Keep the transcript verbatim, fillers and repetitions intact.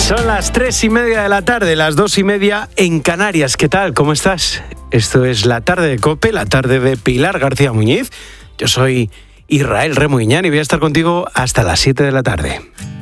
Son las tres y media de la tarde, las dos y media en Canarias. ¿Qué tal? ¿Cómo estás? Esto es la tarde de COPE, la tarde de Pilar García Muñiz. Yo soy Israel Remuñán y voy a estar contigo hasta las siete de la tarde.